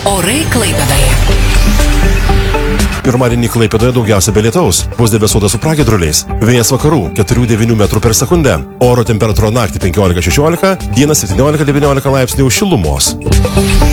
Orai Klaipėdoje. Pirmadienį Klaipėdoje daugiausia be lietaus. Bus debesuota su pragiedruliais. Vėjas vakarų 4-9 metrų per sekundę. Oro temperatūra naktį 15-16, dieną 17-19 laipsnių šilumos.